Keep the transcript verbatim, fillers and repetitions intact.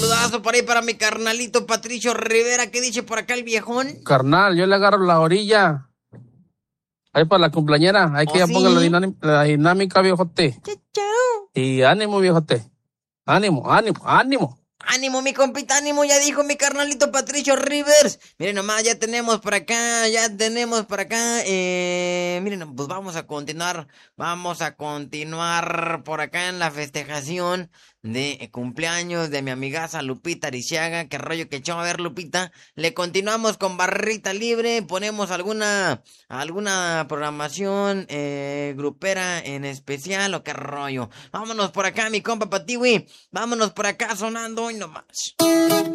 saludazo por ahí para mi carnalito Patricio Rivera. ¿Qué dice por acá el viejón? Carnal, yo le agarro la orilla. Ahí para la cumpleañera. Hay que ¿Oh, ya sí? ponga la, dinam- la dinámica, viejote. Chau, chau. Y ánimo, viejote. Ánimo, ánimo, ánimo. Ánimo, mi compita, ánimo, ya dijo mi carnalito Patricio Rivers. Miren nomás, ya tenemos por acá, ya tenemos por acá. Eh, miren, pues vamos a continuar, vamos a continuar por acá en la festejación de eh, cumpleaños de mi amigaza Lupita Ariciaga. Qué rollo que echó. A ver, Lupita, le continuamos con barrita libre, ponemos alguna, alguna programación eh, grupera en especial o qué rollo. Vámonos por acá, mi compa Patiwi, vámonos por acá sonando hoy nomás.